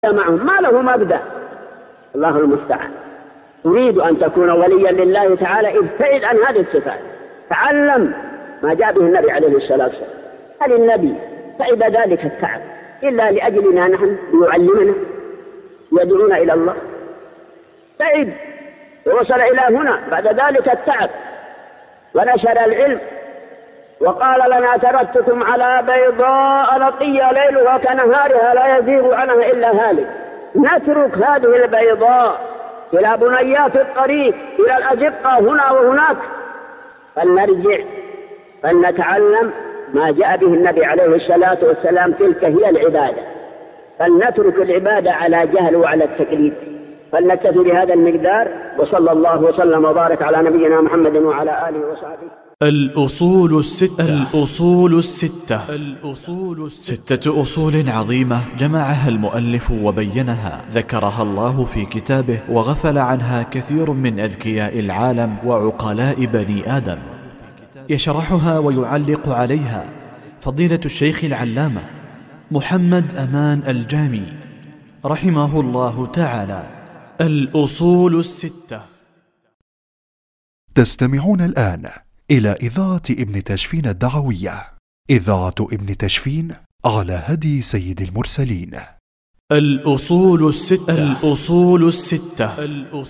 معهم ما له مبدأ. الله المستعان. تريد أن تكون وليا لله تعالى ابتعد عن هذه الصفات، تعلم ما جاء به النبي عليه الصلاة والسلام. هل النبي تعب ذلك التعب إلا لأجلنا نحن ليعلمنا يدعونا إلى الله؟ تعب ووصل إلى هنا بعد ذلك التعب ونشر العلم وقال لنا تركتكم على بيضاء نقية ليلها كنهارها لا يزيغ عنها إلا هالك. نترك هذه البيضاء إلى بنيات الطريق إلى الأزقة هنا وهناك، فلنرجع فلنتعلم ما جاء به النبي عليه الصلاة والسلام. تلك هي العبادة، فلنترك العبادة على جهل وعلى التقليد. فلنكتفي بهذا المقدار، وصلى الله وسلم وبارك على نبينا محمد وعلى آله وصحبه. الأصول الستة. ستة أصول عظيمة جمعها المؤلف وبينها، ذكرها الله في كتابه وغفل عنها كثير من أذكياء العالم وعقلاء بني آدم. يشرحها ويعلق عليها فضيلة الشيخ العلامة محمد أمان الجامي رحمه الله تعالى. الأصول الستة. تستمعون الآن إلى إذاعة ابن تشفين الدعوية، إذاعة ابن تشفين على هدي سيد المرسلين. الأصول الستة.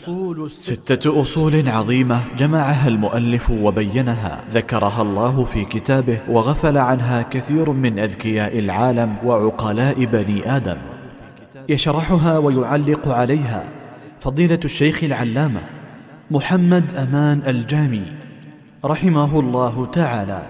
ستة أصول عظيمة جمعها المؤلف وبينها، ذكرها الله في كتابه وغفل عنها كثير من أذكياء العالم وعقلاء بني آدم. يشرحها ويعلق عليها فضيلة الشيخ العلامة محمد أمان الجامي رحمه الله تعالى.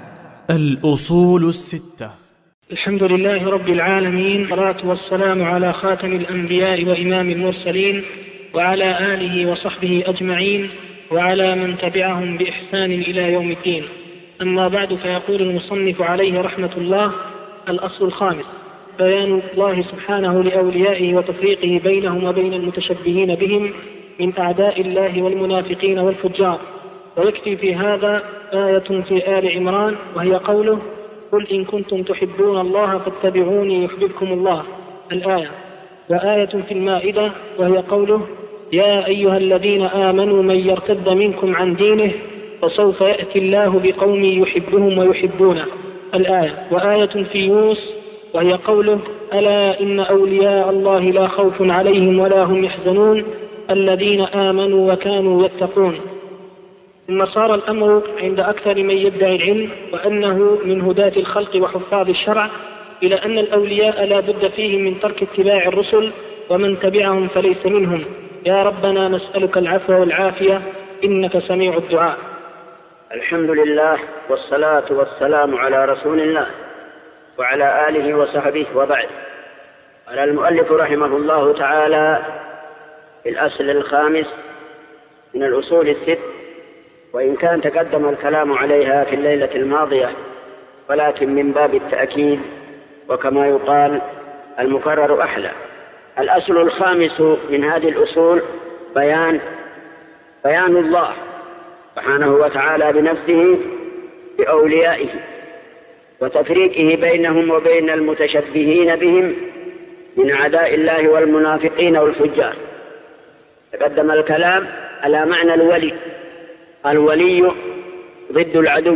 الأصول الستة. الحمد لله رب العالمين، والصلاة والسلام على خاتم الأنبياء وإمام المرسلين وعلى آله وصحبه أجمعين وعلى من تبعهم بإحسان إلى يوم الدين. أما بعد، فيقول المصنف عليه رحمة الله: الأصل الخامس: بيان الله سبحانه لأوليائه وتفريقه بينهم وبين المتشبهين بهم من أعداء الله والمنافقين والفجار. ويكفي في هذا آية في آل عمران وهي قوله: قل إن كنتم تحبون الله فاتبعوني يحببكم الله، الآية. وآية في المائدة وهي قوله: يا أيها الذين آمنوا من يرتد منكم عن دينه فسوف يأتي الله بقوم يحبهم ويحبونه، الآية. وآية في يونس وهي قوله: ألا إن أولياء الله لا خوف عليهم ولا هم يحزنون الذين آمنوا وكانوا يتقون. ثم صار الأمر عند أكثر من يدعي العلم وأنه من هداة الخلق وحفاظ الشرع إلى أن الأولياء لا بد فيهم من ترك اتباع الرسل، ومن تبعهم فليس منهم. يا ربنا نسألك العفو والعافية إنك سميع الدعاء. الحمد لله والصلاة والسلام على رسول الله وعلى آله وصحبه، وبعد. قال المؤلف رحمه الله تعالى في الأصل الخامس من الأصول الست، وإن كان تقدم الكلام عليها في الليلة الماضية، ولكن من باب التأكيد، وكما يقال المكرر أحلى. الأصل الخامس من هذه الأصول بيان الله سبحانه وتعالى بنفسه بأوليائه وتفريقه بينهم وبين المتشبهين بهم من أعداء الله والمنافقين والفجار. تقدم الكلام على معنى الولي ضد العدو.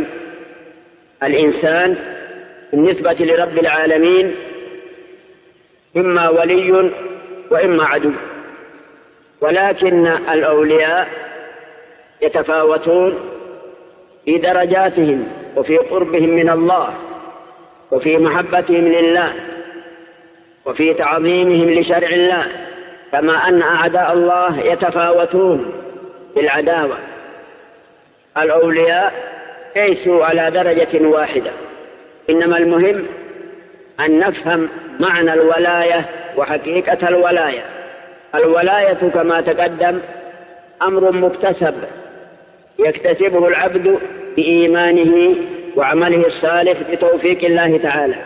الإنسان بالنسبة لرب العالمين إما ولي وإما عدو، ولكن الأولياء يتفاوتون في درجاتهم وفي قربهم من الله وفي محبتهم لله وفي تعظيمهم لشرع الله، كما أن أعداء الله يتفاوتون في العداوة. الأولياء ليسوا على درجة واحدة، إنما المهم أن نفهم معنى الولاية وحقيقة الولاية. الولاية كما تقدم أمر مكتسب يكتسبه العبد بإيمانه وعمله الصالح بتوفيق الله تعالى.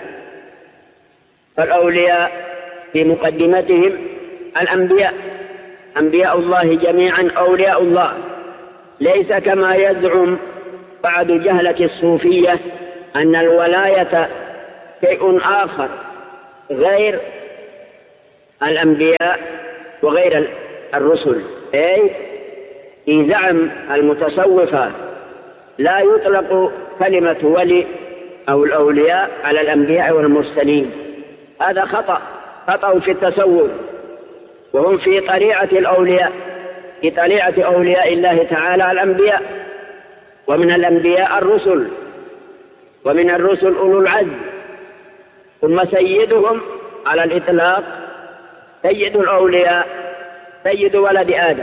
فالأولياء في مقدمتهم الأنبياء، أنبياء الله جميعا أولياء الله، ليس كما يزعم بعض جهلة الصوفية أن الولاية شيء آخر غير الأنبياء وغير الرسل، أي في زعم المتصوفة لا يطلق كلمة ولي أو الأولياء على الأنبياء والمرسلين. هذا خطأ في التصوف، وهم في طليعة الأولياء، في طليعة أولياء الله تعالى الأنبياء، ومن الأنبياء الرسل، ومن الرسل أولو العزم، ثم سيدهم على الإطلاق سيد الأولياء سيد ولد آدم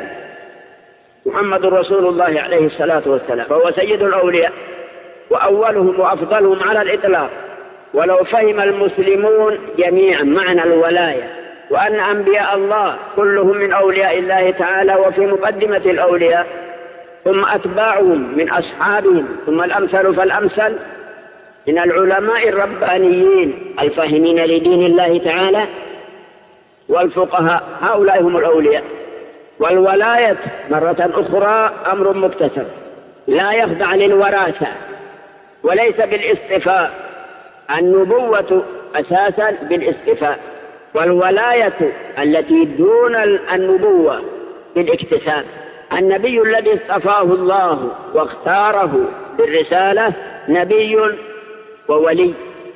محمد رسول الله عليه الصلاة والسلام، فهو سيد الأولياء وأولهم وأفضلهم على الإطلاق. ولو فهم المسلمون جميعا معنى الولاية وأن أنبياء الله كلهم من أولياء الله تعالى وفي مقدمة الأولياء، ثم أتباعهم من أصحابهم، ثم الأمثل فالأمثل من العلماء الربانيين الفاهمين لدين الله تعالى والفقهاء، هؤلاء هم الأولياء. والولاية مرة أخرى أمر مكتسب لا يخضع للوراثة وليس بالاصطفاء. النبوة أساسا بالاصطفاء، والولاية التي دون النبوة بالاكتساب. النبي الذي اصطفاه الله واختاره بالرسالة نبي وولي،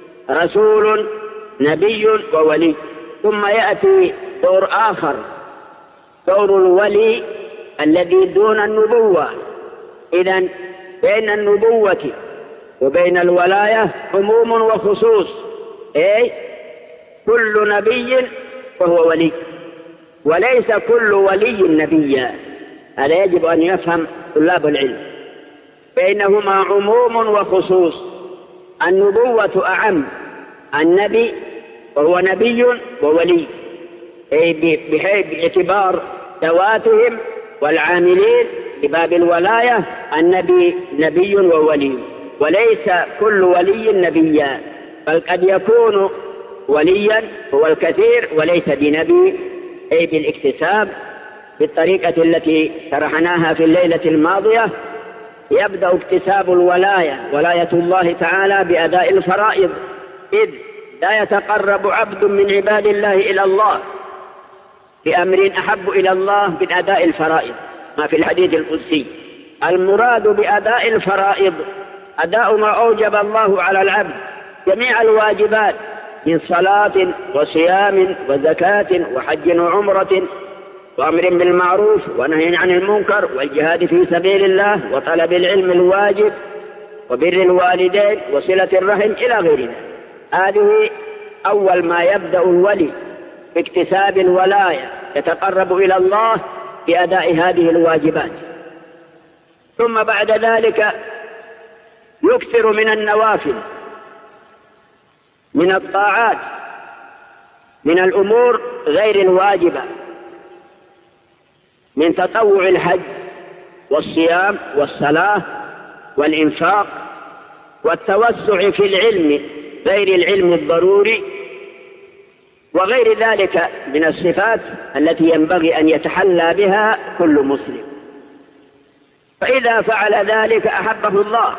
رسول نبي وولي. ثم يأتي دور آخر، دور الولي الذي دون النبوة. إذن بين النبوة وبين الولاية عموم وخصوص، أي كل نبي فهو ولي، وليس كل ولي نبيا. هذا يجب أن يفهم طلاب العلم، بينهما عموم وخصوص. النبوة أعم، النبي وهو نبي وولي، أي باعتبار ذواتهم والعاملين بباب الولاية النبي نبي وولي، وليس كل ولي نبيا، بل قد يكون وليا هو الكثير وليس بنبي، أي بالاكتساب بالطريقة التي شرحناها في الليلة الماضية. يبدأ اكتساب الولاية، ولاية الله تعالى بأداء الفرائض، إذ لا يتقرب عبد من عباد الله إلى الله بأمر أحب إلى الله من أداء الفرائض، ما في الحديث القدسي. المراد بأداء الفرائض أداء ما أوجب الله على العبد، جميع الواجبات من صلاة وصيام وزكاة وحج وعمرة وأمر بالمعروف ونهي عن المنكر والجهاد في سبيل الله وطلب العلم الواجب وبر الوالدين وصلة الرحم إلى غيرها. هذه أول ما يبدأ الولي باكتساب الولاية، يتقرب إلى الله بأداء هذه الواجبات. ثم بعد ذلك يكثر من النوافل، من الطاعات، من الأمور غير الواجبة، من تطوع الحج والصيام والصلاة والإنفاق والتوسع في العلم غير العلم الضروري، وغير ذلك من الصفات التي ينبغي أن يتحلى بها كل مسلم. فإذا فعل ذلك أحبه الله،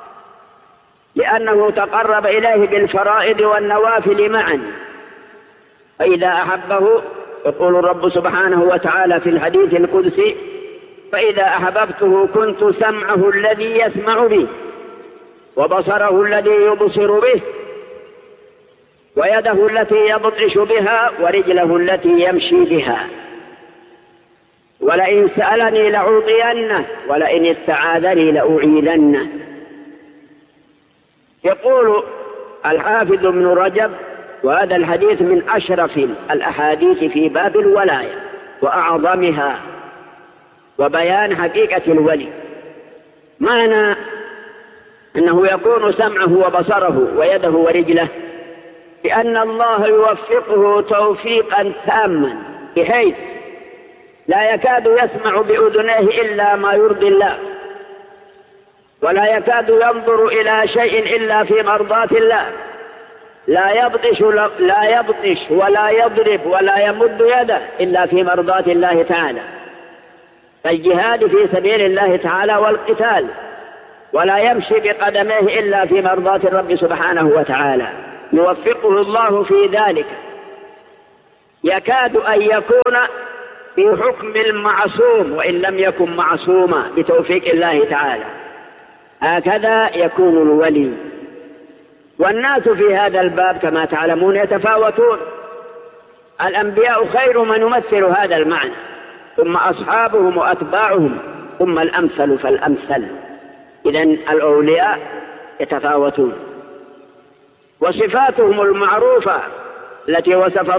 لأنه تقرب إليه بالفرائض والنوافل معا. فإذا أحبه، يقول الرب سبحانه وتعالى في الحديث القدسي: فإذا أحببته كنت سمعه الذي يسمع به، وبصره الذي يبصر به، ويده التي يبطش بها، ورجله التي يمشي بها. ولئن سألني لأعطينه، ولئن استعاذني لأعيذنه. يقول الحافظ ابن رجب: وهذا الحديث من أشرف الأحاديث في باب الولاية وأعظمها وبيان حقيقة الولي. معنى أنه يكون سمعه وبصره ويده ورجله بأن الله يوفقه توفيقا تاما، بحيث لا يكاد يسمع بأذنيه إلا ما يرضي الله، ولا يكاد ينظر إلى شيء إلا في مرضاة الله، لا يبطش ولا يضرب ولا يمد يده إلا في مرضاة الله تعالى، فالجهاد في سبيل الله تعالى والقتال، ولا يمشي بقدميه إلا في مرضاة الرب سبحانه وتعالى. يوفقه الله في ذلك، يكاد أن يكون في حكم المعصوم وإن لم يكن معصوما بتوفيق الله تعالى. هكذا يكون الولي. والناس في هذا الباب كما تعلمون يتفاوتون. الأنبياء خير من يمثل هذا المعنى، ثم أصحابهم وأتباعهم، ثم الأمثل فالأمثل. إذن الأولياء يتفاوتون. وصفاتهم المعروفة التي وصف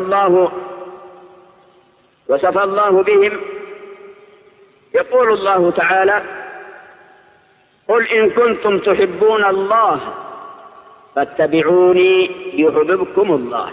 الله بهم، يقول الله تعالى: قل إن كنتم تحبون الله فاتبعوني يحببكم الله.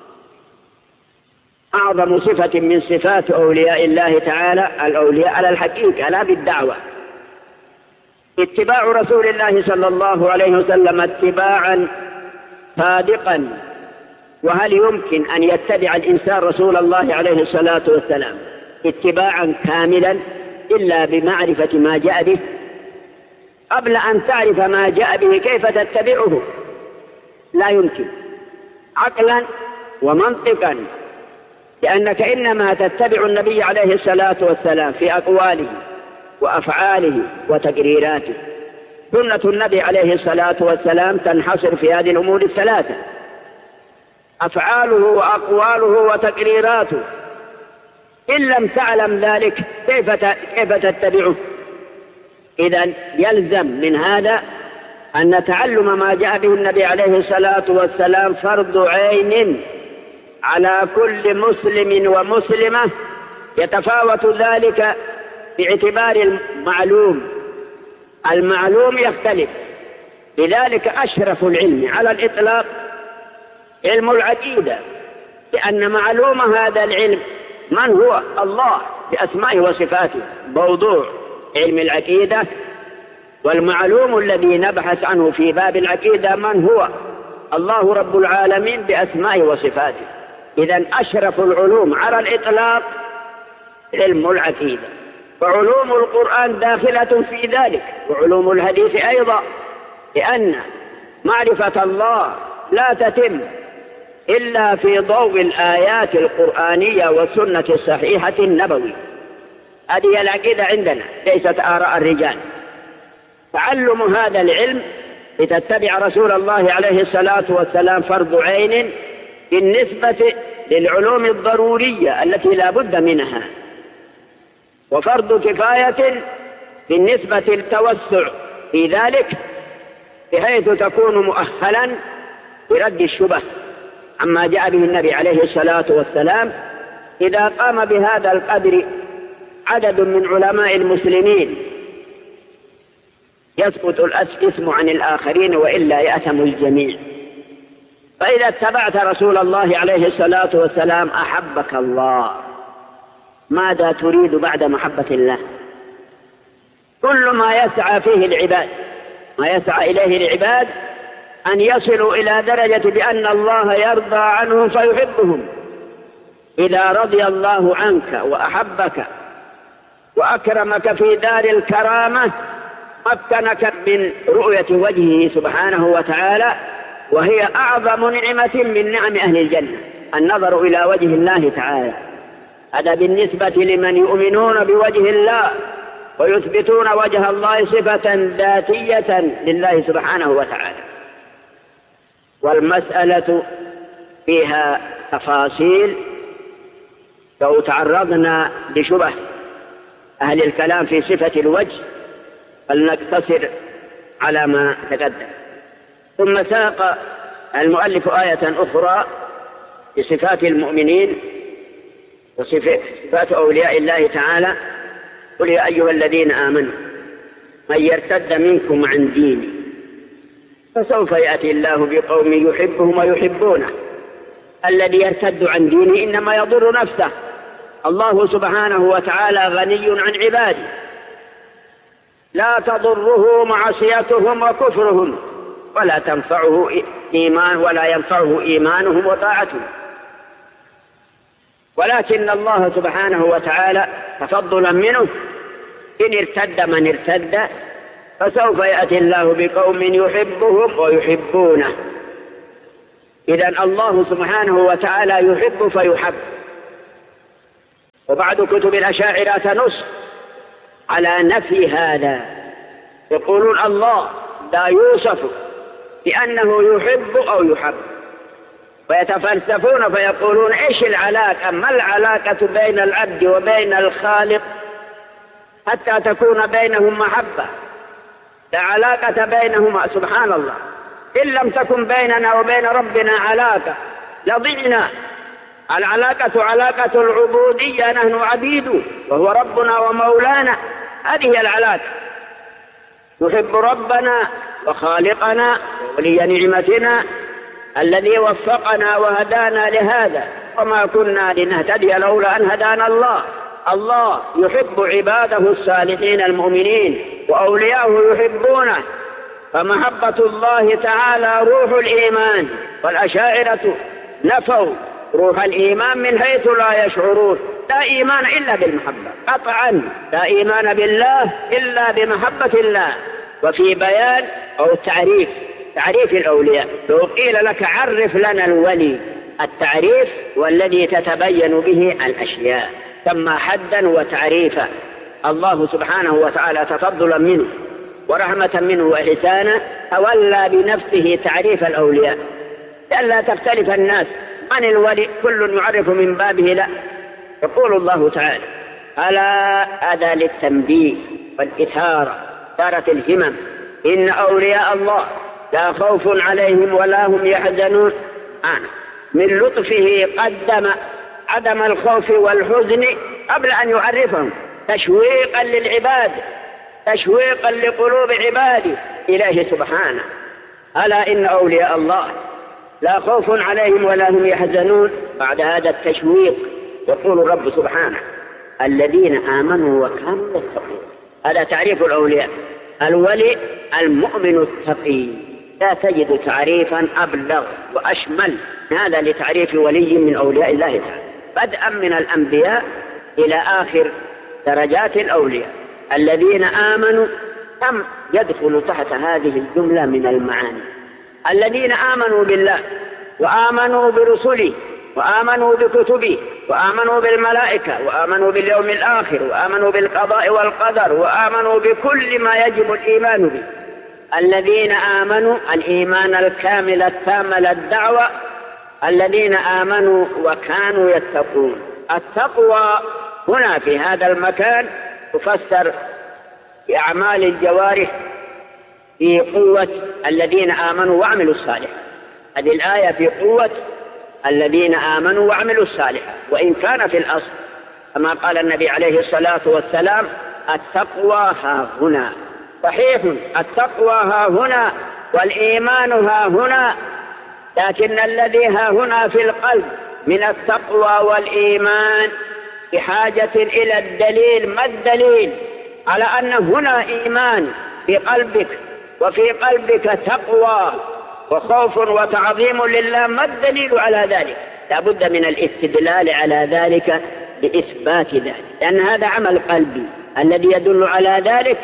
أعظم صفة من صفات أولياء الله تعالى الأولياء على الحقيقة لا بالدعوة، اتباع رسول الله صلى الله عليه وسلم اتباعا صادقا. وهل يمكن أن يتبع الإنسان رسول الله عليه الصلاة والسلام اتباعا كاملا إلا بمعرفة ما جاء به؟ قبل أن تعرف ما جاء به كيف تتبعه؟ لا يمكن عقلا ومنطقا، لأنك إنما تتبع النبي عليه الصلاة والسلام في أقواله وأفعاله وتقريراته. سنة النبي عليه الصلاة والسلام تنحصر في هذه الأمور الثلاثة: أفعاله وأقواله وتقريراته. إن لم تعلم ذلك كيف تتبعه؟ إذن يلزم من هذا أن تعلم ما جاء به النبي عليه الصلاة والسلام فرض عين على كل مسلم ومسلمة، يتفاوت ذلك باعتبار المعلوم يختلف. لذلك أشرف العلم على الإطلاق علم العقيدة، لأن معلوم هذا العلم من هو الله بأسمائه وصفاته، موضوع علم العقيدة. والمعلوم الذي نبحث عنه في باب العقيدة من هو الله رب العالمين بأسمائه وصفاته. إذن أشرف العلوم على الإطلاق علم العقيدة، وعلوم القرآن داخلة في ذلك، وعلوم الحديث أيضا، لأن معرفة الله لا تتم إلا في ضوء الآيات القرآنية والسنة الصحيحة النبوية. هذه العقيدة عندنا، ليست آراء الرجال. تعلم هذا العلم لتتبع رسول الله عليه الصلاة والسلام فرض عين بالنسبة للعلوم الضرورية التي لا بد منها، وفرض كفاية بالنسبة للتوسع في ذلك، بحيث تكون مؤهلا برد الشبه عما جاء به النبي عليه الصلاة والسلام. إذا قام بهذا القدر عدد من علماء المسلمين يسقط الاسم عن الآخرين، وإلا يأثم الجميع. فإذا اتبعت رسول الله عليه الصلاة والسلام أحبك الله. ماذا تريد بعد محبة الله؟ كل ما يسعى فيه العباد، ما يسعى إليه العباد أن يصلوا إلى درجة بأن الله يرضى عنهم فيحبهم. إذا رضي الله عنك وأحبك وأكرمك في دار الكرامة مكنك من رؤية وجهه سبحانه وتعالى، وهي أعظم نعمة من نعم أهل الجنة، النظر إلى وجه الله تعالى. هذا بالنسبة لمن يؤمنون بوجه الله ويثبتون وجه الله صفة ذاتية لله سبحانه وتعالى. والمسألة فيها تفاصيل، لو تعرضنا لشبه أهل الكلام في صفة الوجه فلنقتصر على ما تقدم. ثم ساق المؤلف آية أخرى بصفات المؤمنين وصفات أولياء الله تعالى: قل يا أيها الذين آمنوا من يرتد منكم عن دينه فسوف يأتي الله بقوم يحبهم ويحبونه. الذي يرتد عن دينه إنما يضر نفسه. الله سبحانه وتعالى غني عن عباده، لا تضره معصيتهم وكفرهم، ولا ينفعه إيمانهم وطاعتهم. ولكن الله سبحانه وتعالى تفضلا منه إن ارتد من ارتد فسوف يأتي الله بقوم يحبهم ويحبونه. إذن الله سبحانه وتعالى يحب فيحب، وبعض كتب الأشاعرة تنص على نفي هذا، يقولون الله لا يوصف بأنه يحب أو يحب، ويتفلسفون فيقولون إيش العلاقة، ما العلاقة بين العبد وبين الخالق حتى تكون بينهم محبة؟ لا علاقة بينهما سبحان الله. إن لم تكن بيننا وبين ربنا علاقة لضعنا. العلاقة علاقة العبودية، نحن عبيد وهو ربنا ومولانا، هذه العلاقة. نحب ربنا وخالقنا وولي نعمتنا الذي وفقنا وهدانا لهذا، وما كنا لنهتدي لولا أن هدانا الله. الله يحب عباده الصالحين المؤمنين وأولياءه يحبونه، فمحبة الله تعالى روح الإيمان، والأشاعرة نفوا روح الإيمان من حيث لا يشعرون. لا إيمان إلا بالمحبة قطعا، لا إيمان بالله إلا بمحبة الله. وفي بيان أو تعريف الأولياء، لو قيل لك عرف لنا الولي، التعريف والذي تتبين به الأشياء، ثم حدا وتعريفا. الله سبحانه وتعالى تفضلا منه ورحمة منه وإحسانا تولى بنفسه تعريف الأولياء لئلا تختلف الناس عن الولي، كل يعرف من بابه. لا، يقول الله تعالى: ألا أذى للتنبيه والإثارة، إثارة الهمم، إن أولياء الله لا خوف عليهم ولا هم يحزنون. من لطفه قدم عدم الخوف والحزن قبل أن يعرفهم، تشويقا للعباد، تشويقا لقلوب عباده إليه سبحانه. ألا إن أولياء الله لا خوف عليهم ولا هم يحزنون. بعد هذا التشويق يقول الرب سبحانه: الذين آمنوا وكانوا يتقون. هذا تعريف الأولياء. الولي المؤمن التقي، لا تجد تعريفا أبلغ وأشمل هذا لتعريف ولي من أولياء الله تعالى، بدءا من الأنبياء إلى آخر درجات الأولياء. الذين آمنوا كم يدخل تحت هذه الجملة من المعاني؟ الذين آمنوا بالله وآمنوا برسله وآمنوا بكتبه وآمنوا بالملائكة وآمنوا باليوم الآخر وآمنوا بالقضاء والقدر وآمنوا بكل ما يجب الإيمان به. الذين آمنوا الإيمان الكامل التام للدعوة. الذين آمنوا وكانوا يتقون. التقوى هنا في هذا المكان تفسر بأعمال الجوارح في قوة الذين آمنوا وعملوا الصالحات. هذه الآية في قوة الذين آمنوا وعملوا الصالحات، وإن كان في الأصل كما قال النبي عليه الصلاة والسلام: التقوى ها هنا. صحيح التقوى ها هنا والإيمان ها هنا، لكن الذي ها هنا في القلب من التقوى والإيمان بحاجة إلى الدليل. ما الدليل على أن هنا إيمان في قلبك وفي قلبك تقوى وخوف وتعظيم لله؟ ما الدليل على ذلك؟ لا بد من الاستدلال على ذلك بإثبات ذلك، لأن هذا عمل قلبي. الذي يدل على ذلك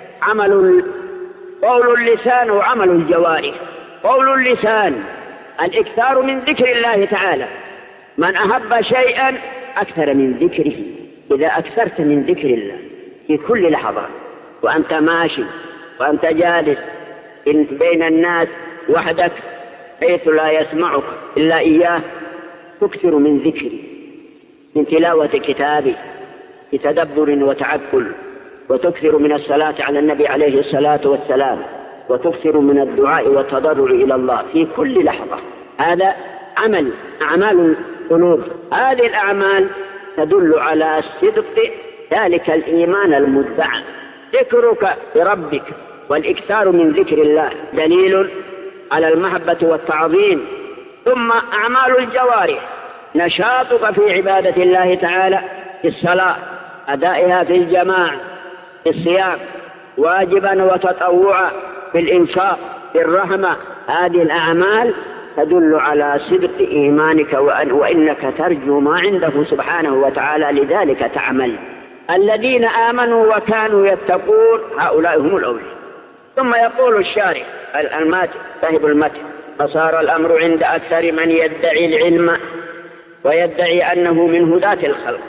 قول اللسان وعمل الجوارح. قول اللسان الإكثار من ذكر الله تعالى، من أحب شيئا أكثر من ذكره. إذا أكثرت من ذكر الله في كل لحظة، وأنت ماشي وأنت جالس بين الناس وحدك حيث لا يسمعك إلا إياه، تكثر من ذكري، من تلاوة كتابي بتدبر وتعقل، وتكثر من الصلاة على النبي عليه الصلاة والسلام، وتكثر من الدعاء والتضرع إلى الله في كل لحظة. هذا أعمال القلوب. هذه الأعمال تدل على صدق ذلك الإيمان المدعى. ذكرك بربك والإكثار من ذكر الله دليل على المحبة والتعظيم. ثم أعمال الجوارح، نشاطك في عبادة الله تعالى، في الصلاة، أدائها في الجماعة، في الصيام واجبا وتطوعا، في الإنفاق، في الرحمة. هذه الأعمال تدل على صدق إيمانك وإنك ترجو ما عنده سبحانه وتعالى، لذلك تعمل. الذين آمنوا وكانوا يتقون هؤلاء هم الأولياء. ثم يقول الشارع صاحب المتن: فصار الأمر عند أكثر من يدعي العلم ويدعي أنه من هداة الخلق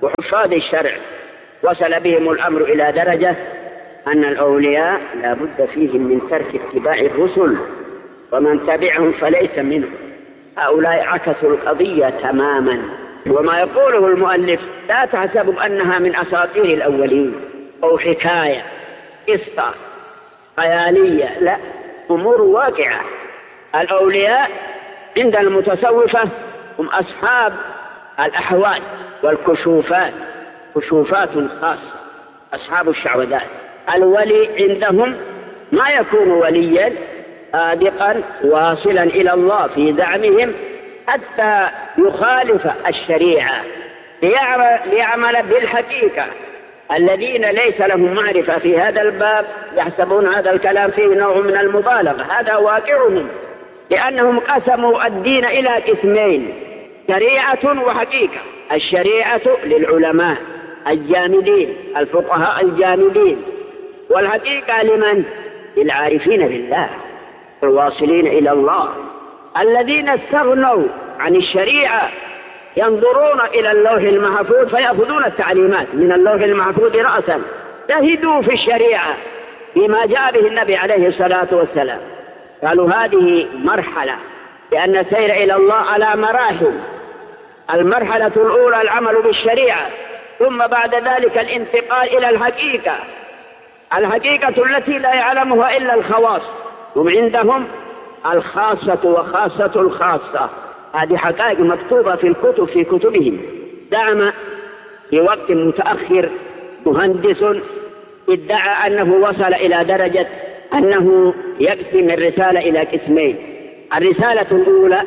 وحفاظ الشرع وصل بهم الأمر إلى درجة أن الأولياء لا بد فيهم من ترك اتباع الرسل، ومن تبعهم فليس منهم. هؤلاء عكسوا القضية تماما. وما يقوله المؤلف لا تحسبوا أنها من أساطير الأولين أو حكاية قصة خيالية، لا، أمور واقعة. الأولياء عند المتصوفة هم أصحاب الأحوال والكشوفات، كشوفات خاصة، أصحاب الشعوذات. الولي عندهم ما يكون وليا صادقا واصلا إلى الله في زعمهم حتى يخالف الشريعة ليعمل بالحقيقة. الذين ليس لهم معرفة في هذا الباب يحسبون هذا الكلام فيه نوع من المبالغة، هذا واقعهم، لأنهم قسموا الدين إلى قسمين: شريعة وحقيقة. الشريعة للعلماء الجامدين الفقهاء الجامدين، والحقيقة لمن؟ للعارفين بالله الواصلين إلى الله. الذين استغنوا عن الشريعة ينظرون إلى اللوح المحفوظ فيأخذون التعليمات من اللوح المحفوظ رأسا، زهدوا في الشريعة بما جاء به النبي عليه الصلاة والسلام. قالوا هذه مرحلة، لأن السير إلى الله على مراحل. المرحلة الأولى العمل بالشريعة، ثم بعد ذلك الانتقال إلى الحقيقة، الحقيقة التي لا يعلمها إلا الخواص، هم عندهم الخاصة وخاصة الخاصة. هذه حقائق مكتوبة في الكتب في كتبهم. زعم في وقت متأخر مهندس ادعى أنه وصل إلى درجة أنه يقسم الرسالة إلى قسمين. الرسالة الأولى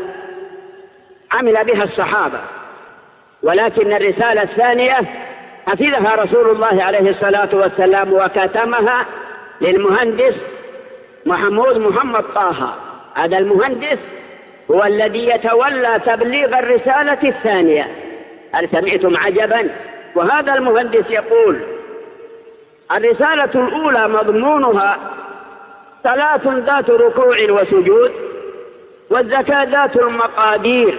عمل بها الصحابة، ولكن الرسالة الثانية حفظها رسول الله عليه الصلاة والسلام وكتمها للمهندس محمد طه. هذا المهندس هو الذي يتولى تبليغ الرسالة الثانية. هل سمعتم عجبا؟ وهذا المهندس يقول الرسالة الأولى مضمونها صلاة ذات ركوع وسجود، والزكاة ذات المقادير،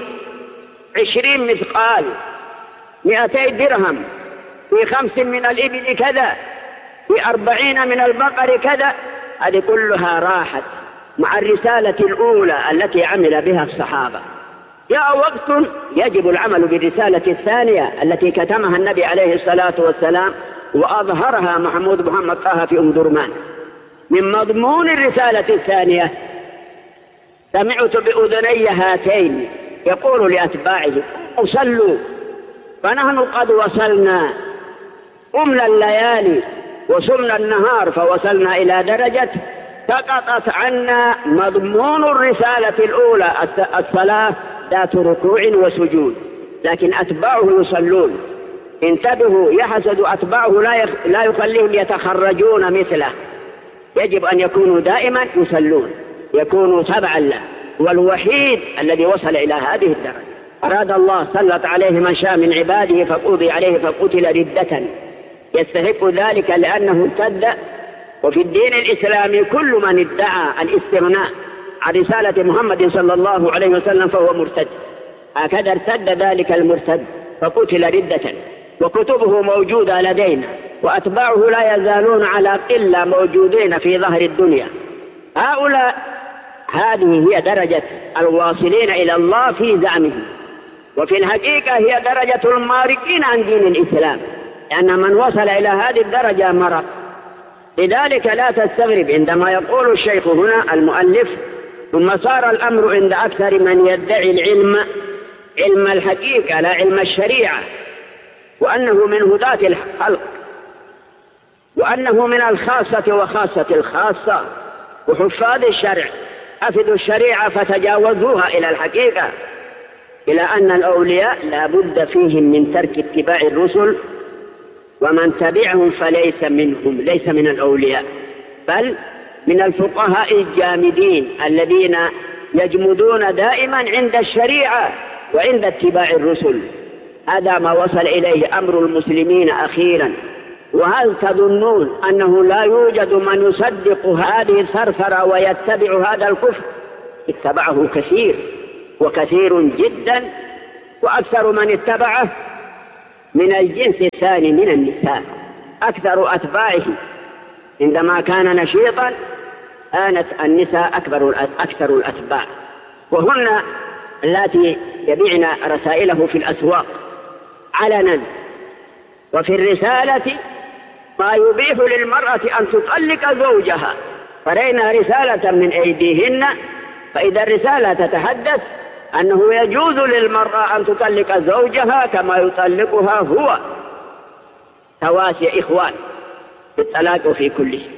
20 مثقال، 200 درهم، في 5 من الإبل كذا، في 40 من البقر كذا. هذه كلها راحت مع الرسالة الأولى التي عمل بها الصحابة. جاء وقت يجب العمل بالرسالة الثانية التي كتمها النبي عليه الصلاة والسلام وأظهرها محمد طه في درمان. من مضمون الرسالة الثانية سمعت بأذني هاتين يقول لأتباعه: صلوا، فنحن قد وصلنا، قمنا الليالي وصلنا النهار، فوصلنا إلى درجة سقطت عنا مضمون الرسالة الأولى الصلاة ذات ركوع وسجود، لكن أتباعه يصلون. انتبهوا، يحسد أتباعه لا يخليهم يتخرجون مثله. يجب أن يكونوا دائما يصلون، يكونوا تبعا له، والوحيد الذي وصل إلى هذه الدرجة. أراد الله سلط عليه من شاء من عباده فقضي عليه فقتل ردة، يستحق ذلك لأنه ارتد. وفي الدين الإسلامي كل من ادعى الاستغناء عن رسالة محمد صلى الله عليه وسلم فهو مرتد. هكذا ارتد ذلك المرتد فقتل ردة، وكتبه موجودة لدينا، وأتباعه لا يزالون على قلة موجودين في ظهر الدنيا. هؤلاء هذه هي درجة الواصلين إلى الله في زعمهم، وفي الحقيقة هي درجة المارقين عن دين الإسلام، لأن من وصل إلى هذه الدرجة مرق. لذلك لا تستغرب عندما يقول الشيخ هنا المؤلف: ثم صار الأمر عند أكثر من يدعي العلم علم الحقيقة لا علم الشريعة، وأنه من هداة الخلق، وأنه من الخاصة وخاصة الخاصة، وحفاظ الشرع حفظوا الشريعة فتجاوزوها إلى الحقيقة، إلى أن الأولياء لا بد فيهم من ترك اتباع الرسل، ومن تبعهم فليس منهم، ليس من الأولياء، بل من الفقهاء الجامدين الذين يجمدون دائما عند الشريعة وعند اتباع الرسل. هذا ما وصل إليه أمر المسلمين أخيرا. وهل تظنون أنه لا يوجد من يصدق هذه الثرثرة ويتبع هذا الكفر؟ اتبعه كثير وكثير جدا، وأكثر من اتبعه من الجنس الثاني من النساء، أكثر أتباعه عندما كان نشيطا كانت النساء أكثر الأتباع، وهن اللاتي يبيعن رسائله في الأسواق علنا. وفي الرسالة ما يبيح للمرأة أن تطلق زوجها، فرأينا رسالة من أيديهن، فإذا الرسالة تتحدث أنه يجوز للمرأة أن تطلق زوجها كما يطلقها هو، تواسي إخوان بالطلاق في كل شيء.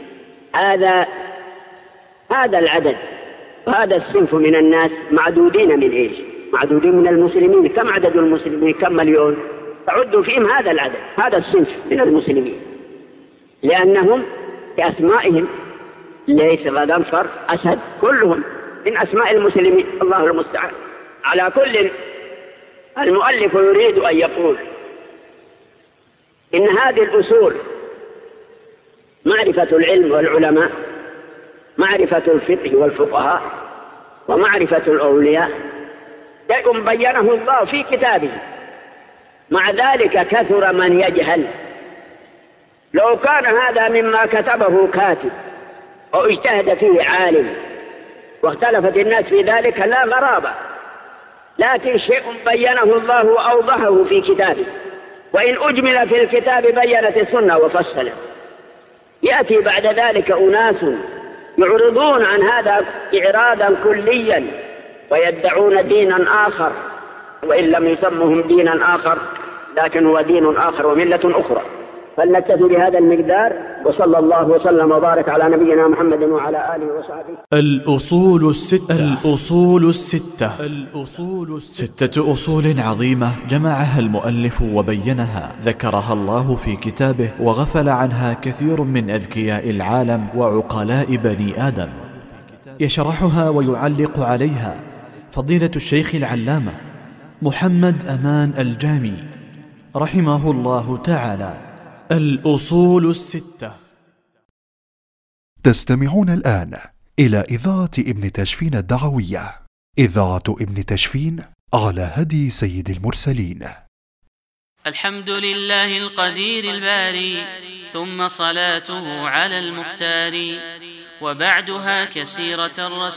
هذا العدد وهذا الصنف من الناس معدودين من إيش؟ معدودين من المسلمين. كم عدد المسلمين؟ كم مليون؟ تعدوا فيهم هذا العدد، هذا الصنف من المسلمين، لأنهم بأسمائهم ليس غضنفر أسد كلهم من أسماء المسلمين، الله المستعان. على كل، المؤلف يريد أن يقول إن هذه الأصول معرفة العلم والعلماء، معرفة الفقه والفقهاء، ومعرفة الأولياء، شيء بينه الله في كتابه. مع ذلك كثر من يجهل. لو كان هذا مما كتبه كاتب أو اجتهد فيه عالم واختلفت الناس في ذلك لا غرابة، لكن شيء بينه الله وأوضحه في كتابه، وإن أجمل في الكتاب بينت السنة وفصلت. يأتي بعد ذلك أناس يعرضون عن هذا إعراضا كليا ويدعون دينا آخر، وإن لم يسمهم دينا آخر لكن هو دين آخر وملة أخرى. فلنكتفي بهذا المقدار، وصلى الله وسلم وبارك على نبينا محمد وعلى آله وصحبه. الأصول الستة. ستة أصول عظيمة جمعها المؤلف وبينها، ذكرها الله في كتابه وغفل عنها كثير من أذكياء العالم وعقلاء بني آدم. يشرحها ويعلق عليها فضيلة الشيخ العلامة محمد أمان الجامي رحمه الله تعالى. الأصول الستة. تستمعون الآن إلى إذاعة ابن تشفين الدعوية، إذاعة ابن تشفين على هدي سيد المرسلين. الحمد لله القدير الباري، ثم صلاته على المختار، وبعدها كسيرة الرسول